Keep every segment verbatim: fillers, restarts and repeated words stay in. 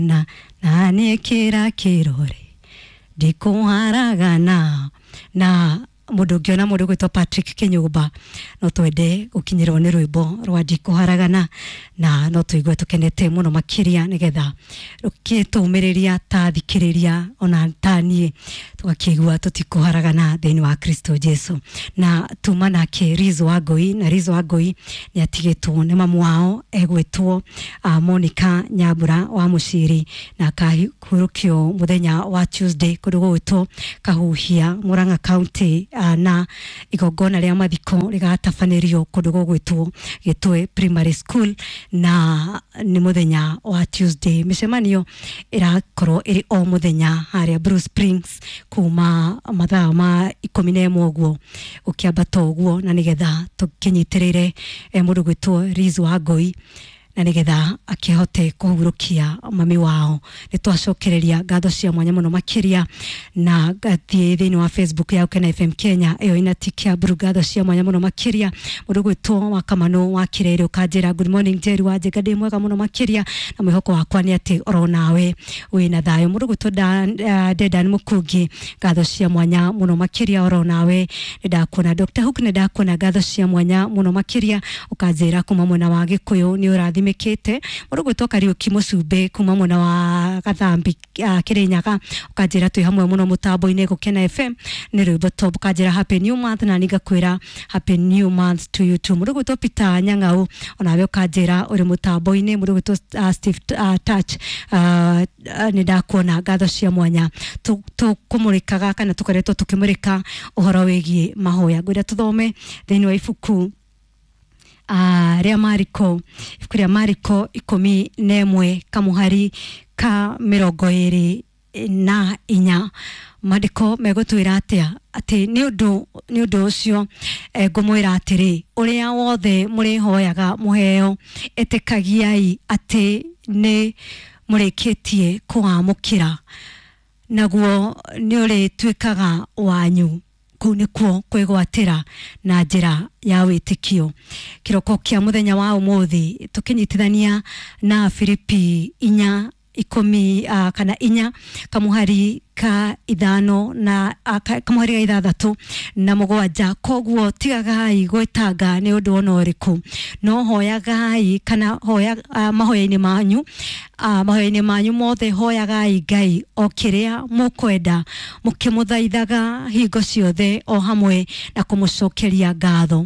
na nani kira kirore ndikuharagana na mundu ngiona mundu gwitwa Patrick Kinyumba no twende gukinyirwo ni rwimbo rwa ndikuharagana na no tuigwe tukenete muno makiria nigetha rukitumiriria ta thikiriria ona tani tukakigwa tutikuharagana thini wa Kristo Jesu na tumana ke Rizo Wangui na Rizo Wangui ni atigitwo ni mamu wao egwitwo uh, Monica Nyambura wa Muciri na kahurukio muthenya wa Tuesday kudugwitwo Kahuhia Murang'a County uh, na igongona ria mathiko rigatafanirio kudugwitwo Gitwe Primary School na ni muthenya wa Tuesday. Micemanio irakorwo iri o muthenya haria Bruce Springs kuma mathaa ma ikumi na ĩmwe ũguo ukiambata ũguo na nigetha tukinyitirire e mundu gwitwo Rizo Wangui na nigetha akihote kuhurukia mami wao. Nitwacokereria ngatho cia mwanya muno makiria na gathie thini wa Facebook ya Ukena F M Kenya iyo inatikia ngatho cia mwanya muno makiria mundu gwitwo wa Kamano wa Kirere ukanjira good morning Jerry wa Jegade mwega muno makiria na mwihoko wakwa ni ati oro nawe wina thayo. Mundu gwitwo Dedan Mukungi ngatho cia mwanya muno makiria oro nawe ndakuna Doctor Hook ndakuna ngatho cia mwanya muno makiria ukanjira kuma mwena wa Gikuyu ni urathi mekete mundu gwitwo Kariuki Mucumbe kuma mwena wa Gathambi uh, Kirinyaga ukanjira twi hamwe muno mutambo-ini Gukena F M ni rwimbo top ukanjira happy new month na nigakwira happy new month to you too. Mundu gwitwo Peter Nyang'au onawe ukanjira uri mutambo-ini mundu gwitwo uh, Steve uh, Touch uh, uh, ni ndakuona ngatho cia mwanya tukumurikaga kana tukoretwo tukimurika uhoro wigie mahoya ngwenda tuthome thini wa ibuku Uh, ria Mariko ibuku ria Mariko ikumi na ĩmwe kamuhari ka mirongo ĩrĩ na inya mandiko megutwira atia ati ni undu ni undu ucio e, ngumwira atiri uria wothe muri hoyaga muheo etekagiai ati ni murikitie kuamukira naguo ni uri twikaga wanyu kunikuo kwigwatira na njira ya witikio. Kiroko kia muthenya wa umuthi tukinyitithania na Filipi inya ikumi uh, kana inya kamuhari ka ithano na uh, kamuhari ka ithathatu na mugwanja koguo tigagai gwetanga ni undu ona uriku no hoyagai kana hoya uh, mahoya-ini manyu uh, mahoya-ini manyu mothe hoyagai Ngai o kiria mukwenda mukimuthaithaga hingo ciothe o hamwe na kumucokeria ngatho.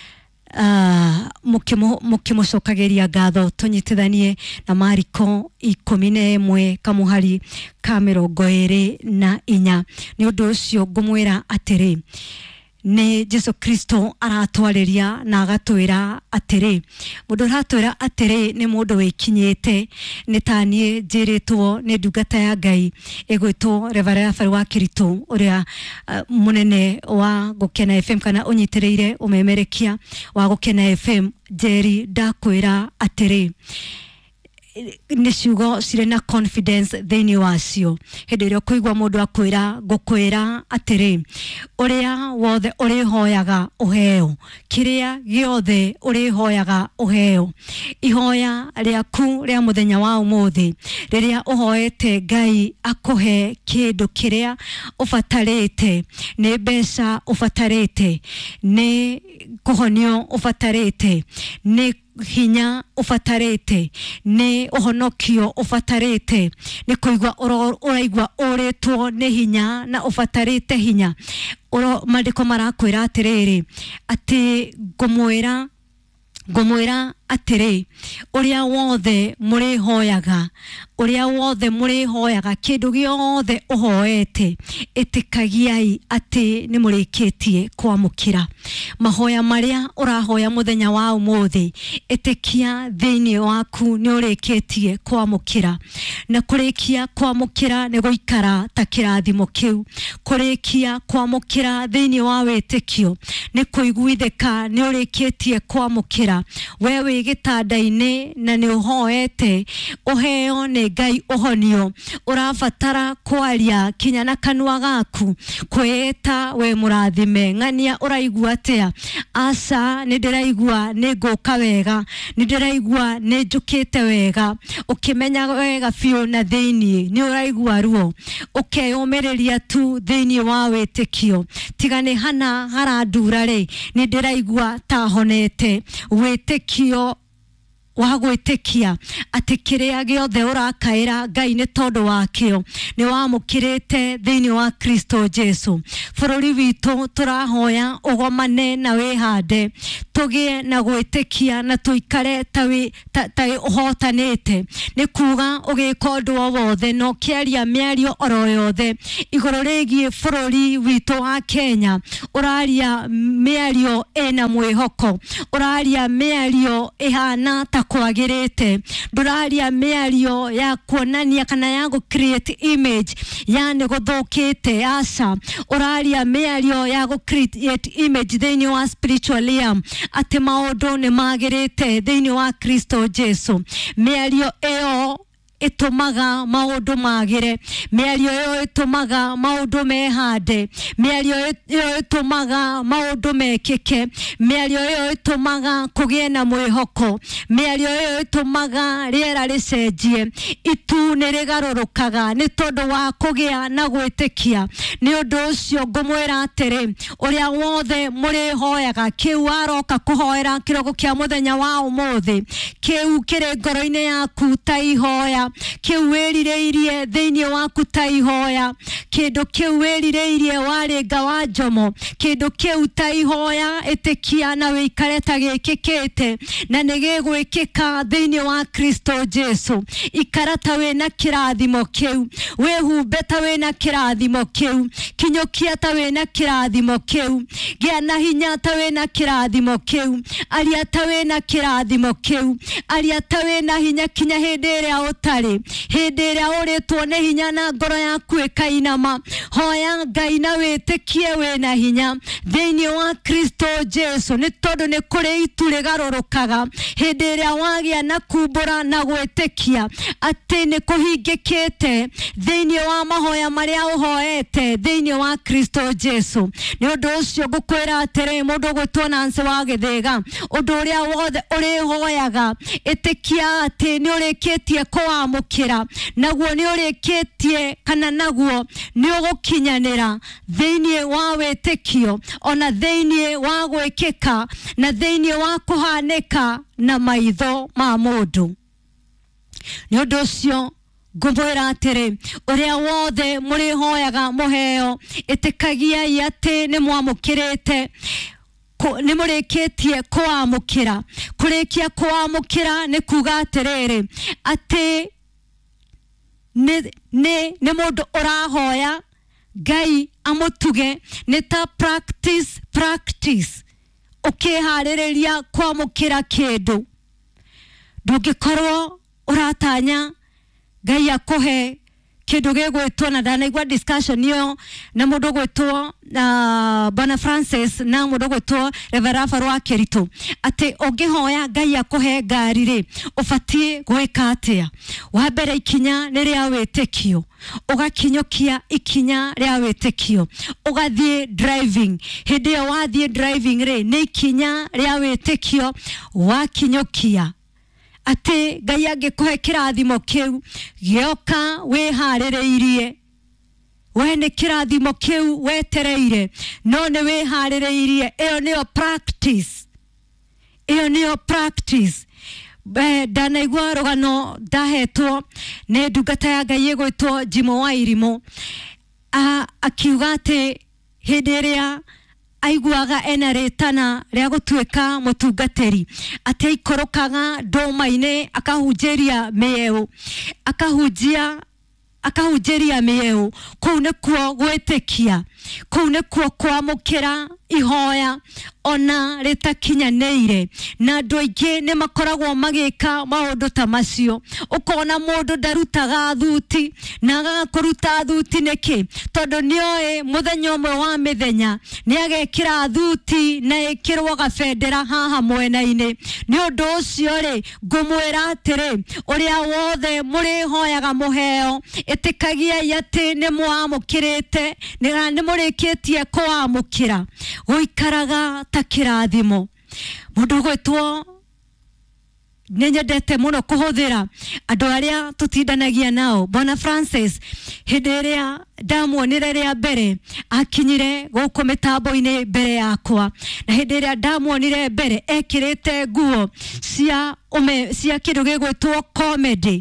Uh, mukimo mukimucokageria ngatho tunyitithanie na Mariko ikumi na ĩmwe kamuhari ka mirongo ĩrĩ na inya. Ni undu ucio ngumwira atiri ni Jesu Kristo aratwariria na agatwira atiri mundu aratwira atiri ni mundu wikinyete ni tanie njiritwo ni ndungata ya Ngai egwitwo Reverend Afari wa Kiritu uria uh, munene wa Gukena F M kana unyitireire umemerekia wa Gukena F M Jerry ndakwira atiri ni ciugo cire na confidence thini wacio hindi rio kuigwa mundu akwira gukwira atiri uria wothe uri hoyaga uheo kiria giothe uri hoyaga uheo ihoya riaku ria muthenya wa umuthi riria uhoete Ngai akuhe kindu kiria ufatarite ni mbeca ufatarite ni kuhonio ufatarite ni hinya ufatarite ni uhonokio ufatarite ni kuigwa uraigwa uretwo ni hinya na ufatarite hinya uro mandiko marakwira atiriri ati ngumwira ngumwira atiri uria wothe muri hoyaga uria wothe muri hoyaga kindu giothe uhoete etikagiai ati ni murikitie kwamukira mahoya maria urahoya muthenya wa umuthi etikia thini waku ni urikitie kwamukira na kurikia kwamukira ni guikara ta kirathimo kiu kurikia kwamukira thini wa witikio ni kuiguitheka ni urikitie kwamukira wewe uri gitanda-ini na ni uhoete uheo ni Ngai uhonio urabatara kwaria kinya na kanwa gaku kweta we murathime ngania uraigua atia asa ni ndiraigua ni nguka wega ni ndiraigua ni njukite wega ukimenya wega fiu na thiini ni uraigua ruo ukeyumireria tu thiini wa witikio tigane hana haradura ri ni ndiraigua ta honete witikio wagwitikia atikiria giothe urakaira Ngai ni tondu wakio ni wamukirite thiini wa Kristo Jesu bururi witu turahoya ugomane na wihande tugie na gwitikia na tuikare tawi ta uhotanite ni kuga ugikondu wothe no kiaria miario oro yothe igoro rigie bururi witu wa Kenya uraria miario ena mwihoko uraria miario ihana ta kwagirite nduraria miario ya kuonania kana ya go create image yani guthukite asa uraria miario ya go create image thiini wa spiritual realm ati maundu ni magirite thiini wa Kristo Jesu miario eo itumaga maundu magire miario yo itumaga maundu mehande miario yo itumaga maundu mekike miario yo itumaga kugie na mwihoko miario yo itumaga riera ricenjie itu nirigarurukaga ni tondu wa kugia na gwitikia ni undu ucio ngumwira atiri uria wothe muri hoyaga kiu aroka kuhoera kirogo kia muthenya wa umuthi kiu kiri ngoro-ini yaku ta ihoya kiwirireirie thiini waku ta ihoya kindu kiwirireirie waringa wa njomo kindu kiu ta ihoya itikia na wikare ta gikikite na nigigwikika thiini wa Kristo Jesu ikara ta wina kirathimo kiu wihumbe ta wina kirathimo kiu kinyokia ta wina kirathimo kiu gia na hinya ta wina kirathimo kiu aria ta wina kirathimo kiu aria ta wina hinya kinya hindi iria utari hindi iria uritwo ni hinya na ngoro yaku ikainama hoya Ngai na witikie wina hinya thiini wa Kristo Jesu ni tondu ni kuri itu rigarurukaga hindi iria wagia na kumbura na gwitikia ati ni kuhingikite thiini wa mahoya maria uhoete thiini wa Kristo Jesu ni undu ucio ngukwira atiri mundu gwitwo Nancy wa Githiga undu uria wothe uri hoyaga itikia ati ni urikitie kuamukira naguo ni urikitie kana naguo ni ugukinyanira thiini wa witikio ona thiini wa gwikika na thiini wa kuhanika na maitho ma mundu ni undu ucio ngumwira atiri uria wothe muri hoyaga muheo itikagia ati ni mwamukirite ni murikitie kuamukira kurikia kuamukira ni kuga atiriri ati ni ni ni mundu urahoya Ngai amutuge ni ta practice practice ukihariria kuamukira kindu ndungikorwo uratanya Ngai akuhe kindu gigwitwo na ndanaigua discussion iyo na mundu gwitwo na Bwana Francis na mundu gwitwo Reverend Farwa Keritu ati ungihoya Ngai akuhe ngari ri ufatie gwika atia wa mbere ikinya ni ria witikio ugakinyokia ikinya ria witikio ugathie driving hindi yo wathie driving ri ni ikinya ria witikio wakinyokia ati Ngai angikuhe kirathimo kiu gioka wiharireirie wene kirathimo kiu wetereire no ni wiharireirie iyo niyo practice iyo niyo practice be ndanaigua rugano ndahetwo ni ndungata ya Ngai igwitwo Jimo wa Irimo akiuga ati hindi iria aiguaga ena retana ria gutuika mutungateri ati ikorokaga ndoma-ini akahunjeria mieu akahunjia akahunjeria mieu kuu nikuo gwitikia kuu nikuo kwamukira ihoya ona ritakinyaneire na andu aingi ni makoragwo magika maundu ta macio ukona mundu ndarutaga thuti na agakuruta thuti niki tondu nioe muthenya umwe wa mithenya ni agekira thuti na ikirwo gabendera haha mwena-ini ni undu ucio ri ngumwira atiri uria wothe muri hoyaga muheo itikagia ati ni mwamukirite ni murikitie kwamukira guikaraga takirathimo mundu gwetwo nenyendete muno kuhuthira andu aria tutindanagia nao. Bwana Francis hidiria ndamuonire ria mbere akinyire guku mitambo-ini mbere yakwa na hidiria ndamuonire mbere ekirite nguo cia ume cia kindu gigwitwo comedy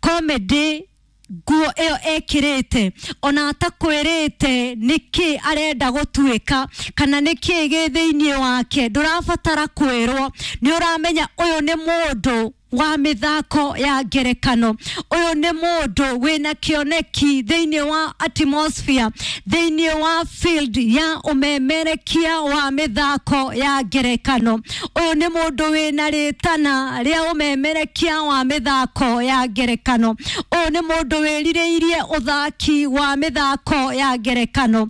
comedy guo eo ekirite ona atakwirite niki arenda gutuika kana niki githiini wake ndurabatara kwirwo ni uramenya uyu ni mundu wa mithako ya ngerekano uyu ni mundu wina kioneki thiini wa atmosphere thiini wa field ya umemerekia wa mithako ya ngerekano uyu ni mundu wina ritana ria umemerekia wa mithako ya ngerekano uyu ni mundu wiririirie uthaki wa mithako ya ngerekano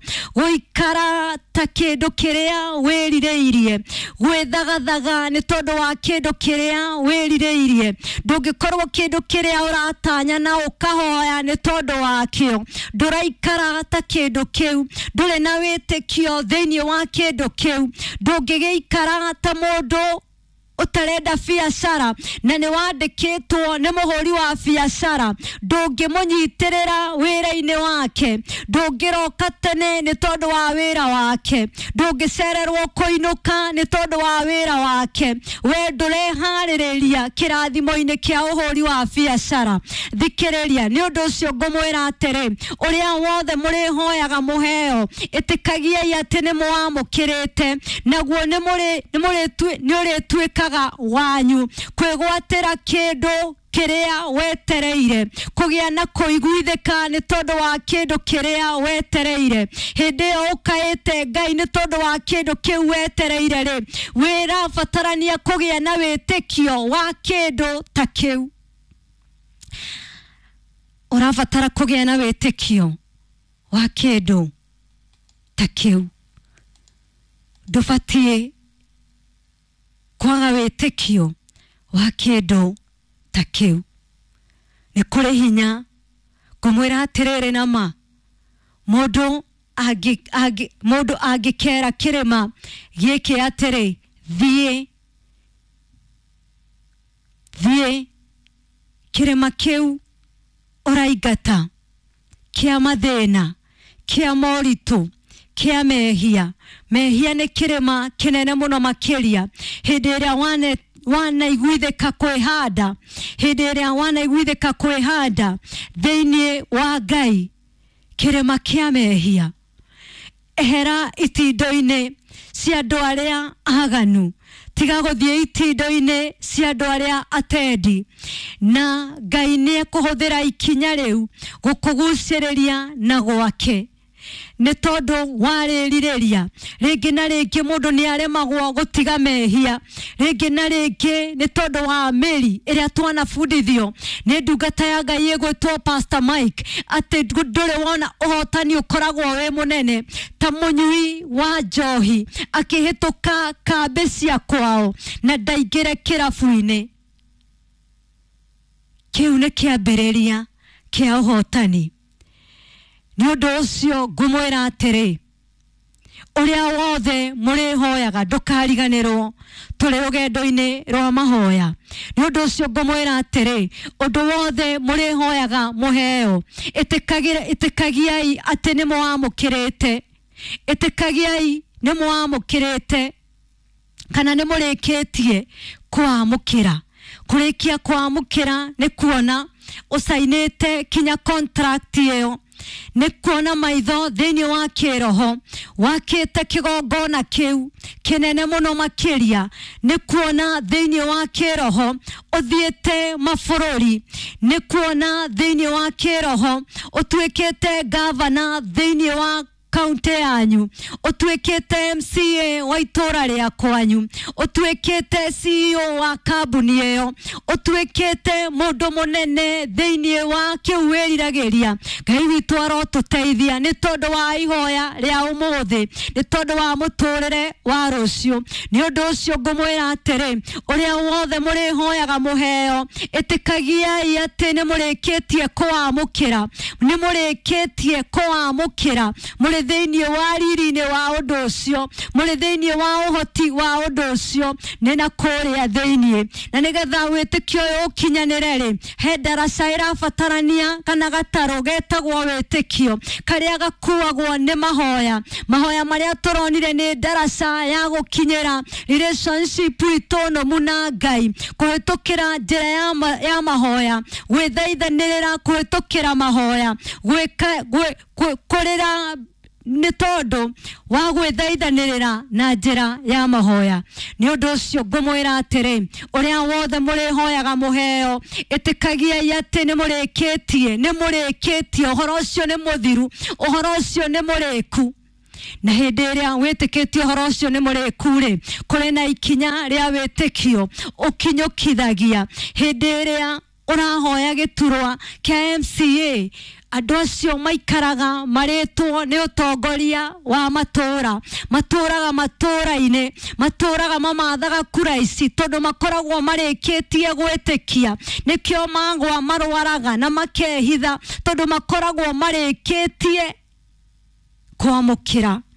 guikara ta kindu kiria wiririirie gwithagathaga ni tondu wa kindu kiria wiririirie ndungikorwo kindu kiria uratanya na ukahoya ni tondu wakio nduraikara ta kindu kiu ndure na witikio thiini wa kindu kiu ndungigeikara ta mundu utarenda biacara na ni wandikitwo ni muhuri wa biacara ndungimunyitirira wira-ini wake ndungiroka tene ni tondu wa wira wake ndungicererwo kuinuka ni tondu wa wira wake we ndurehaririria kirathimo-ini kia uhuri wa biacara thikiriria ni undu ucio ngumwira atiri uria wothe muri hoyaga muheo itikagiai ati ni mwamukirite naguo ni muri ni muri ni uri tuika wanyu kwigwatira kindu kiria wetereire kugia na kuiguithika ni tondu wa kindu kiria wetereire hindi ukaite Ngai ni tondu wa kindu kiu wetereire ri wira batarania kugia na witikio wa kindu ta kiu urabatara kugia na witikio wa kindu ta kiu dufatie kwaga witikio wa kindu ta kiu ni kuri hinya kumwira atiriri nama mundu agi agi mundu agikera kirima giki atiri thie thie kirima kiu uraigata kia mathina kia moritu kia mehia mehia ni kirima kinene muno makiria hindi iria wane wana igwithika kwihanda hindi iria wana igwithika kwihanda thiini wa Ngai kirima kia mehia ehera itindo-ini cia andu aria aganu tiga guthie itindo-ini cia andu aria atendi na Ngai ni kuhuthira ikinya riu gukuguciriria na gwake ni tondu wariririria ringi na ringi mundu ni aremagwo gutiga mehia ringi na ringi ni tondu wa meri iria twana fundithio ni ndungata ya Ngai igwitwo Pastor Mike ati ndure wona uhotani ukoragwo we munene ta munyui wa njohi akihituka kambe cia kwao na ndaingire kirabu-ini kiu ni kiambiriria kia uhotani ni undu ucio ngumwira atiri uria wothe muri hoyaga ndukariganirwo turi rugendo-ini rwa mahoya ni undu ucio ngumwira atiri undu wothe muri hoyaga muheo itikagira itikagiai ati ni mwamukirite itikagiai ni mwamukirite kana ni murikitie kwamukira kurikia kwamukira ni kuona usainite kinya contract iyo ni kuona maitho thiini wa kiroho wakite kigongona kiu kinene muno makiria ni kuona thiini wa kiroho uthiete mabururi ni kuona thiini wa kiroho utwikite governor thiini wa kaunti yanyu utwekete M C A wa itora ria kwanyu utwekete C E O wa kambuni iyo utwekete mundu munene thiini wa kiwiriragiria Ngai witu arotuteithia ni tondu wa ihoya ria umuthi ni tondu wa muturire wa rucio ni undu ucio ngumwira atiri uria wothe muri hoyaga muheo itikagiai ati ni murikitie kwamukira ni murikitie kwamukira muri thiini wa riri-ini wa undu ucio muri thiini wa uhoti wa undu ucio ni na kuria thiini na nigetha witikio uyu ukinyanire ri he daraca irabatarania kana gataro getagwo witikio karia gakuagwo ni mahoya mahoya maria turonire ni daraca ya gukinyira relationship itono muna Ngai kuhitukira njira ya, ma, ya mahoya gwithaithanirira kuhitukira mahoya gwika kurira ni tondu wa gwithaithanirira na njira ya mahoya ni undu ucio ngumwira atiri uria wothe muri hoyaga muheo itikagia ati ni murikitie ni murikitie uhoro ucio ni muthiru uhoro ucio ni muriku na hindi iria witikitio horo ucio ni murikure kuri na ikinya ria witikio ukinyukithagia hindi iria urahoya giturwa kia M C A andu acio maikaraga maritwo ni utongoria wa matura maturaga matura-ini maturaga mamathaga kura ici tondu makoragwo marikitie gwitikia nikio mangwa marwaraga na makehitha tondu makoragwo marikitie kwamukira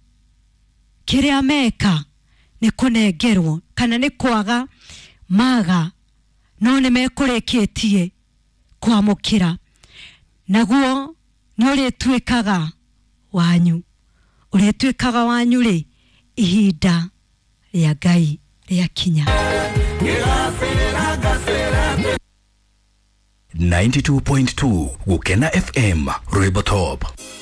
kiria meka ni kunengerwo kana ni kwaga maga no ni mekurikitie kwamukira naguo ni uritwikaga wanyu uritwikaga wanyu ri ihinda ria Ngai ria kinya ninety-two point two Gukena F M Rwibotop.